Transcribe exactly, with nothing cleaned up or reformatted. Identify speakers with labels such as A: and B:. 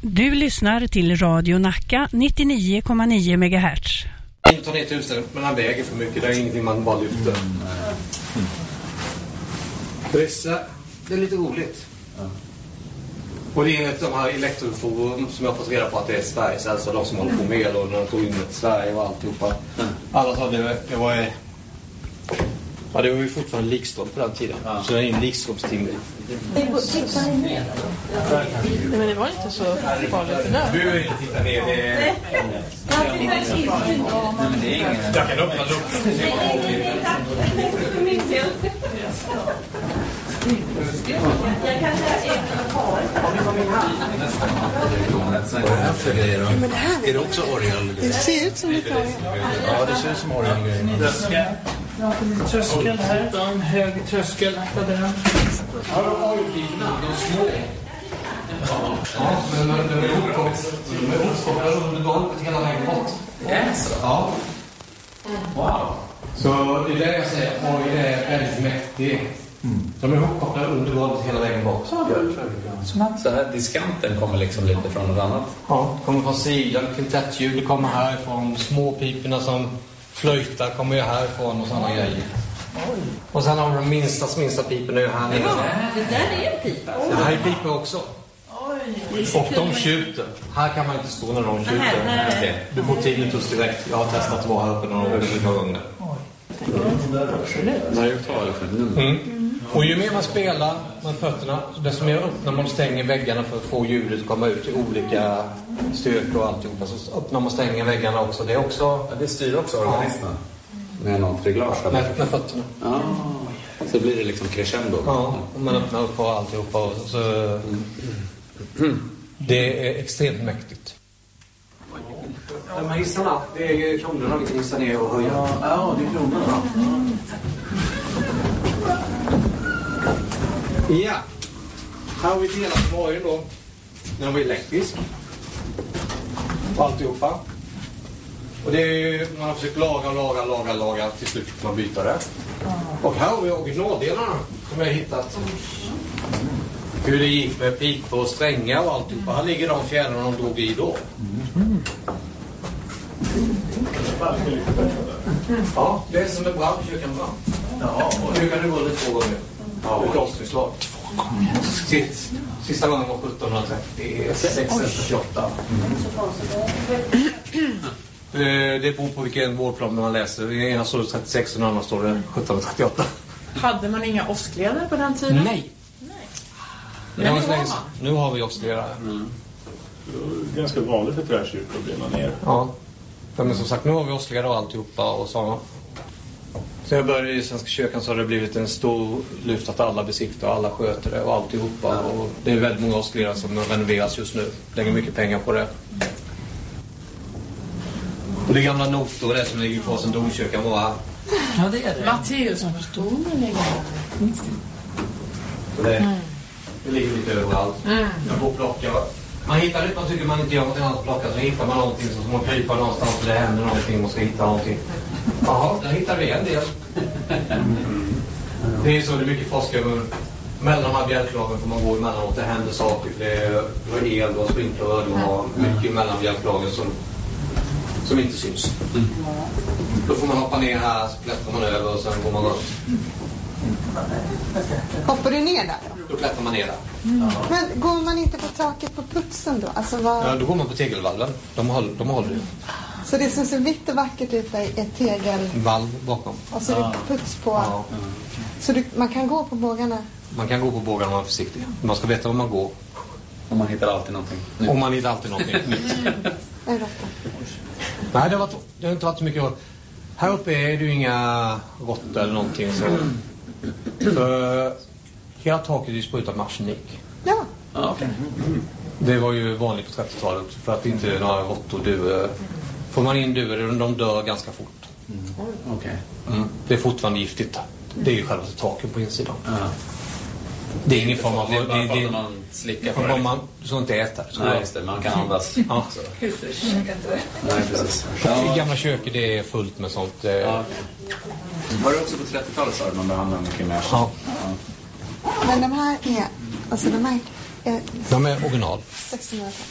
A: Du lyssnar till Radio Nacka nittionio komma nio megahertz.
B: Inte ner tusen, men han väger för mycket. Det är ingenting man bara lyfter. Mm. Mm. Vissa, det är lite roligt. Ja. Och det är enligt de här elektroforum som jag har fått reda på att det är Sveriges äldsta, de som håller på med och när de tog in ett Sverige och alltihopa. Mm. Alla sa det, det var... Ja, det var ju fortfarande likstånd på den tiden. Ja. Så det är en likståndstid.
C: Nej, men det var inte så farligt där.
B: Du vill inte titta ner. Det är... Jag kan öppna upp.
D: Jag kan säga
B: att är det också original?
C: Det ser ut som ett original.
B: Ja, det ser ut som original.
E: Ja, en tröskel här. En hög tröskel. Där.
B: Ja, de har ju bilarna. De små. Ja, men de är uppkopplade under golvet hela vägen bort. Ja. Wow. Så det är det jag säger. Oj, det är väldigt mäktigt. Mm. De är uppkopplade under golvet hela vägen bort.
F: Så här diskanten kommer liksom lite från något annat?
B: Ja, kommer från sidan. Kvintettljud kommer härifrån. Småpiporna som flöjtar kommer ju härifrån och sådana grejer. Oj. Och sen har de minsta, minsta pipen nu här nere.
D: Ja, det där är en pipa.
B: Det här är pipa också. Oj. Och de tjuter. Här kan man inte stå när de tjuter. Nej, nej. Du får tinnitus direkt. Jag har testat att vara här uppe några gånger.
F: Nej, jag tar det för nu.
B: Mm. Och ju mer man spelar med fötterna, desto mer öppnar man och stänger väggarna för att få ljudet att komma ut i olika styrkor och alltihopa. Så öppnar man och stänger väggarna också. Det är också...
F: Ja, det styr också organisten. Ja. Med något reglage.
B: Med, med fötterna.
F: Ja. Så blir det liksom crescendo.
B: Ja, och man öppnar upp på alltihopa. Och så... Mm. Det är extremt mäktigt. De här hissarna, det är kronorna vi kan hissa ner och höja.
E: Ja, ja, det är kronorna. Mm.
B: Ja, här har vi delat varje då. Den var elektrisk. Och alltihopa. Och det är ju, man har försökt laga, laga, laga, laga. Till slut får man byta det. Och här har vi originaldelarna som jag har hittat. Hur det gick med pipor och strängar och alltihopa. Här ligger de fjärrarna de drog i då. Mm. Ja, det är som en brand, kyrkan brand. Ja, och nu kan det gå lite två gånger. Ja, ett avslutslag. Sitt, sista gången var sjuttonhundratrettiosex eller trettioåtta. Mm. Det beror på vilken vårdplan man läser. I ena står det trettiosex och den andra står det sjuttonhundratrettioåtta.
C: Hade man inga åskledare på den tiden?
B: Nej. Nej. Nu har, länge, nu har vi åskledare.
G: Mm. Det är ganska vanligt för träkyrkor att brinna ner.
B: Ja. Ja, men som sagt, nu har vi åskledare och alltihopa och så. Så jag började i Svenska kyrkan så har det blivit en stor lyft att alla besiktar och alla sköter det och alltihopa. Ja. Och det är väldigt många åskledare som renoveras just nu. Lägger mycket pengar på det. Och det är gamla noter och det som ligger kvar som domkyrkan var här.
C: Ja, det är det. Matteus som förstår ligger här.
B: Så det, mm. det ligger lite överallt. Mm. Jag får plocka. Man hittar lite, man tycker man inte gör någonting annat att plocka, så hittar man någonting så man kryper någonstans och det händer någonting och ska hitta någonting. Jaha, där hittar vi en del. Det är så, det är mycket forskare mellan de här bjälklagen får man gå emellanåt, det händer saker. Det är el och sprinkler och har mycket mellan bjälklagen som, som inte syns. Mm. Då får man hoppa ner här, så klättrar man över och sen går man upp.
H: Hoppar du ner där då?
B: Då klättrar man ner där.
H: Mm. Men går man inte på taket på putsen då? Alltså vad...
B: Ja, då går man på tegelvalven. De håller, de håller ju.
H: Så det som ser vitt och vackert ut är ett tegelvalv
B: bakom.
H: Och så är det puts på. Ja. Så du, man kan gå på bågarna?
B: Man kan gå på bågarna om man är försiktig. Man ska veta var man går.
F: Om man hittar alltid någonting.
B: Om man hittar alltid någonting nytt.
H: Nej,
B: det har, varit, det har inte varit så mycket. Här uppe är det ju inga råttor eller någonting. Så. För hela taket är ju sprutat med arsenik.
H: Ja.
F: Ah, okay.
B: Det var ju vanligt på trettiotalet. För att inte några råttor dör. Får man in duvor, de dör ganska fort.
F: Mm. Okay.
B: Mm. Det är fortfarande giftigt. Det är ju själva taken på insidan.
F: Ah.
B: Det är ingen form av...
F: Det är bara för att man slickar på det.
B: Man så inte äter. Så
F: nej, just det. Man kan andas.
B: Ja.
F: Nej, precis.
B: Ja. I gamla köket det är fullt med sånt. Ja,
F: okay. Var det också på trettiotalet så man behandlar mycket mer?
B: Ja.
H: Ja. Men de här är... Alltså de här är...
B: De är original.
H: sextonhundratalet.